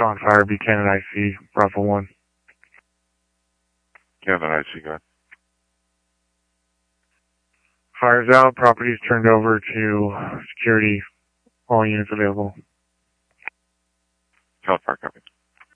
on fire, be Canon IC, Bravo 1. Canon IC, go ahead. Fire's out, property's turned over to security, all units available. Telephone copy.